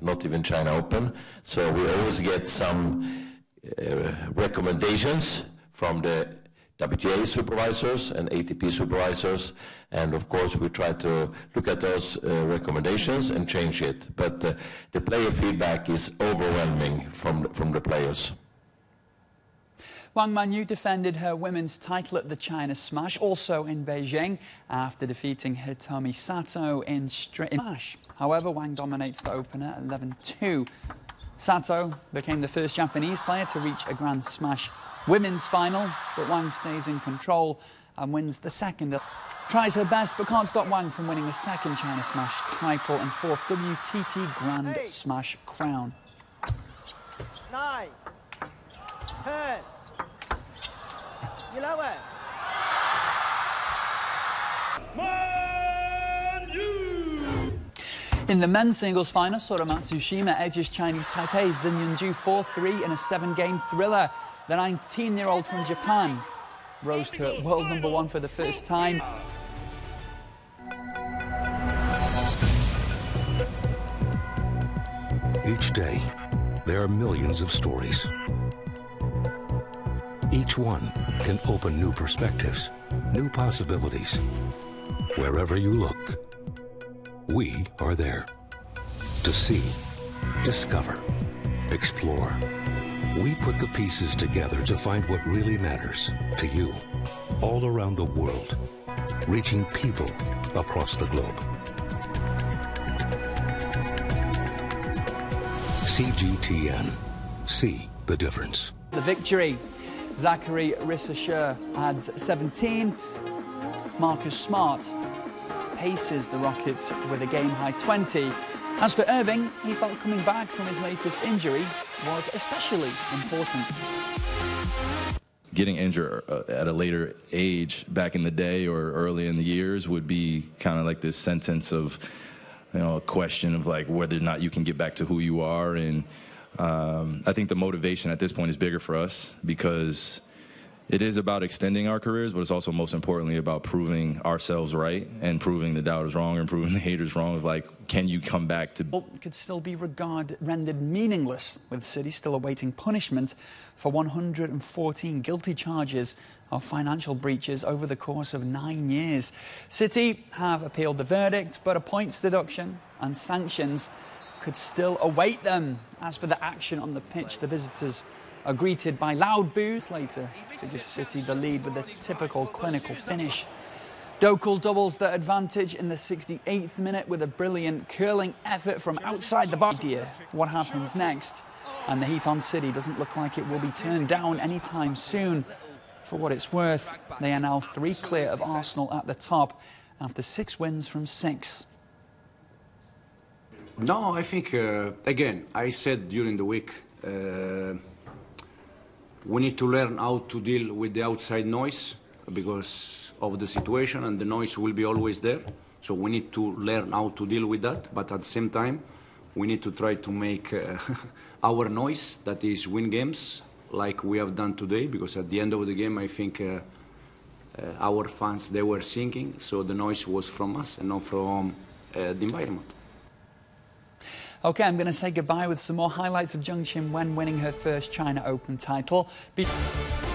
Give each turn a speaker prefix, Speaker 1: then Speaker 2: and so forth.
Speaker 1: not even China Open. So we always get some recommendations from the WTA supervisors and ATP supervisors, and of course we try to look at those recommendations and change it. But the player feedback is overwhelming from the players.
Speaker 2: Wang Manyu defended her women's title at the China Smash, also in Beijing, after defeating Hitomi Sato in Smash. However, Wang dominates the opener 11-2. Sato became the first Japanese player to reach a Grand Smash women's final, but Wang stays in control and wins the second. Tries her best, but can't stop Wang from winning a second China Smash title and fourth WTT Grand Smash crown.
Speaker 3: 9, 10, 11.
Speaker 2: In the men's singles final, Sora Matsushima edges Chinese Taipei's Lin Yunju 4-3 in a 7-game thriller. The 19-year-old from Japan rose to world #1 for the first time.
Speaker 4: Each day, there are millions of stories. Each one can open new perspectives, new possibilities. Wherever you look, we are there to see, discover, explore. We put the pieces together to find what really matters to you, all around the world, reaching people across the globe. CGTN. See the difference.
Speaker 2: The victory. Zachary Rissacher adds 17. Marcus Smart paces the Rockets with a game-high 20. As for Irving, he felt coming back from his latest injury was especially important.
Speaker 5: Getting injured at a later age back in the day or early in the years would be kind of like this sentence of, you know, a question of like whether or not you can get back to who you are. And I think the motivation at this point is bigger for us because it is about extending our careers, but it's also most importantly about proving ourselves right and proving the doubters wrong and proving the haters wrong. Of like, can you come back to...
Speaker 2: Could still be rendered meaningless, with City still awaiting punishment for 114 guilty charges of financial breaches over the course of 9 years. City have appealed the verdict, but a points deduction and sanctions could still await them. As for the action on the pitch, the visitors are greeted by loud boos later to give City the lead with a typical clinical finish. Dokul doubles the advantage in the 68th minute with a brilliant curling effort from outside the box. What happens next? And the heat on City doesn't look like it will be turned down anytime soon. For what it's worth, they are now 3 clear of Arsenal at the top after 6 wins from 6.
Speaker 6: No, I think, again, I said during the week, we need to learn how to deal with the outside noise because of the situation, and the noise will be always there. So we need to learn how to deal with that, but at the same time, we need to try to make our noise, that is win games, like we have done today, because at the end of the game, I think our fans, they were singing, so the noise was from us and not from the environment.
Speaker 2: OK, I'm going to say goodbye with some more highlights of Zheng Qinwen winning her first China Open title.